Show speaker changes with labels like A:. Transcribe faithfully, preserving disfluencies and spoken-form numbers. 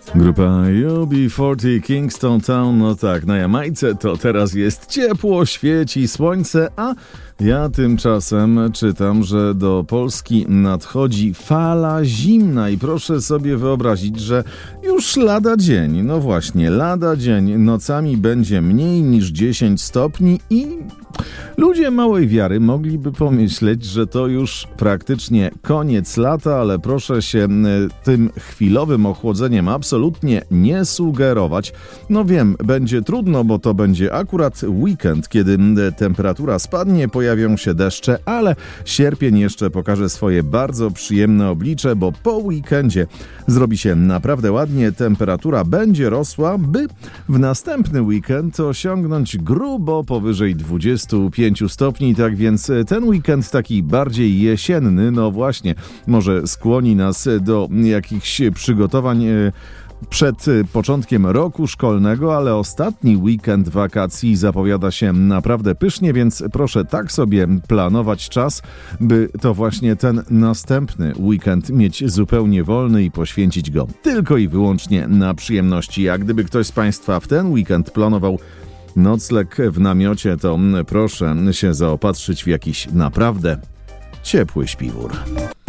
A: Grupa U B czterdzieści Kingston Town, no tak, na Jamajce to teraz jest ciepło, świeci słońce, a ja tymczasem czytam, że do Polski nadchodzi fala zimna i proszę sobie wyobrazić, że już lada dzień, no właśnie, lada dzień, nocami będzie mniej niż dziesięć stopni i ludzie małej wiary mogliby pomyśleć, że to już praktycznie koniec lata, ale proszę się tym chwilowym ochłodzeniem absolutnie nie sugerować. No wiem, będzie trudno, bo to będzie akurat weekend, kiedy temperatura spadnie, pojawią się deszcze, ale sierpień jeszcze pokaże swoje bardzo przyjemne oblicze, bo po weekendzie zrobi się naprawdę ładnie, temperatura będzie rosła, by w następny weekend osiągnąć grubo powyżej dwudziestu pięciu stopni, tak więc ten weekend taki bardziej jesienny, no właśnie, może skłoni nas do jakichś przygotowań przed początkiem roku szkolnego, ale ostatni weekend wakacji zapowiada się naprawdę pysznie, więc proszę tak sobie planować czas, by to właśnie ten następny weekend mieć zupełnie wolny i poświęcić go tylko i wyłącznie na przyjemności. A gdyby ktoś z Państwa w ten weekend planował nocleg w namiocie, to proszę się zaopatrzyć w jakiś naprawdę ciepły śpiwór.